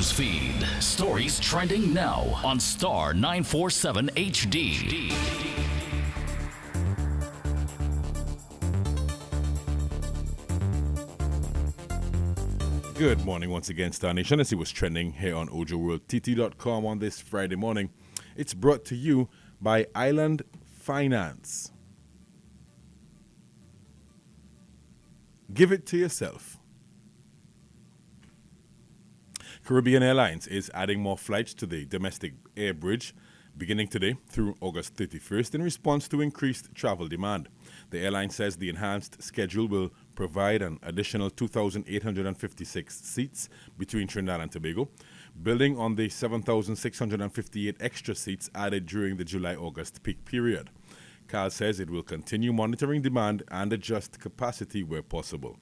News feed. Stories trending now on Star 947 HD. Good morning once again, Star Nation. Let's see what's trending here on OjoWorldTT.com on this Friday morning. It's brought to you by Island Finance. Give it to yourself. Caribbean Airlines is adding more flights to the domestic air bridge beginning today through August 31st in response to increased travel demand. The airline says the enhanced schedule will provide an additional 2,856 seats between Trinidad and Tobago, building on the 7,658 extra seats added during the July-August peak period. CAL says it will continue monitoring demand and adjust capacity where possible.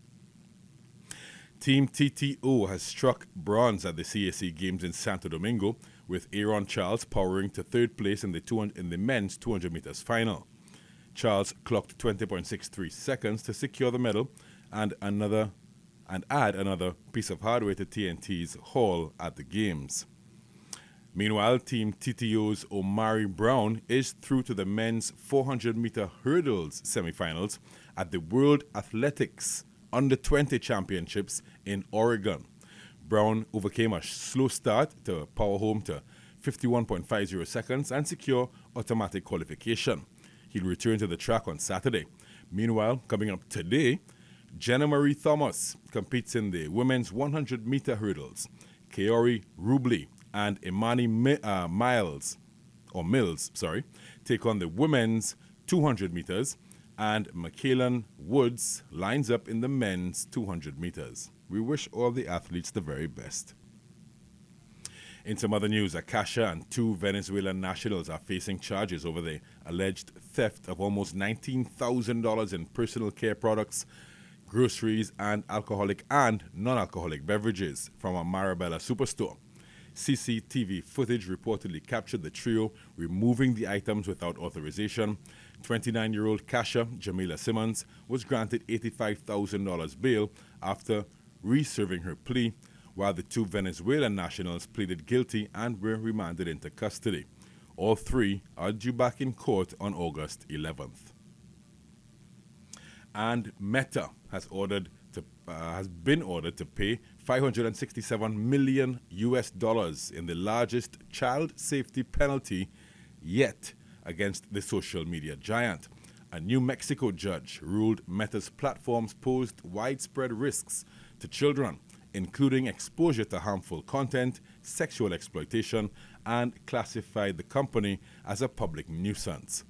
Team TTO has struck bronze at the CAC Games in Santo Domingo, with Aaron Charles powering to third place in the men's 200 meters final. Charles clocked 20.63 seconds to secure the medal and add another piece of hardware to TNT's haul at the Games. Meanwhile, Team TTO's Omari Brown is through to the men's 400-meter hurdles semifinals at the World Athletics Under-20 Championships in Oregon. Brown overcame a slow start to power home to 51.50 seconds and secure automatic qualification. He'll return to the track on Saturday. Meanwhile, coming up today, Jenna Marie Thomas competes in the women's 100-meter hurdles. Kaori Rubley and Imani Mills take on the women's 200 meters, and McKaylan Woods lines up in the men's 200 meters. We wish all the athletes the very best. In some other news, Akasha and two Venezuelan nationals are facing charges over the alleged theft of almost $19,000 in personal care products, groceries, and alcoholic and non-alcoholic beverages from a Marabella superstore. CCTV footage reportedly captured the trio removing the items without authorization. 29-year-old Kasha Jamila Simmons was granted $85,000 bail after reserving her plea, while the two Venezuelan nationals pleaded guilty and were remanded into custody. All three are due back in court on August 11th. And Meta has been ordered to pay $567 million in the largest child safety penalty yet against the social media giant. A New Mexico judge ruled Meta's platforms posed widespread risks to children, including exposure to harmful content, sexual exploitation, and classified the company as a public nuisance.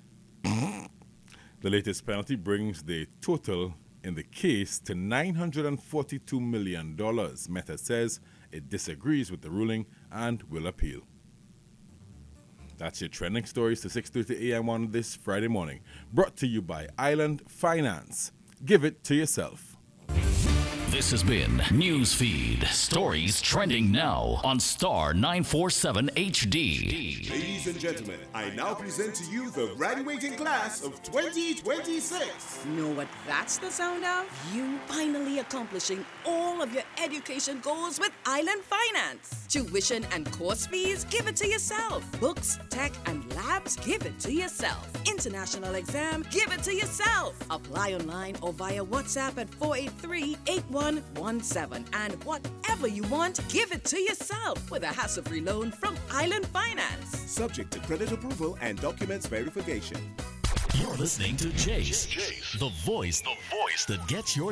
The latest penalty brings the total in the case to $942 million. Meta says it disagrees with the ruling and will appeal. That's your trending stories to 6:30 a.m. on this Friday morning. Brought to you by Island Finance. Give it to yourself. This has been Newsfeed. Stories trending now on Star 947 HD. Ladies and gentlemen, I now present to you the graduating class of 2026. Know what that's the sound of? You finally accomplishing all of your education goals with Island Finance. Tuition and course fees, give it to yourself. Books, tech, and labs, give it to yourself. International exam, give it to yourself. Apply online or via WhatsApp at 483-8117. And whatever you want, give it to yourself with a hassle-free loan from Island Finance. Subject to credit approval and documents verification. You're listening to Jace, the voice that gets your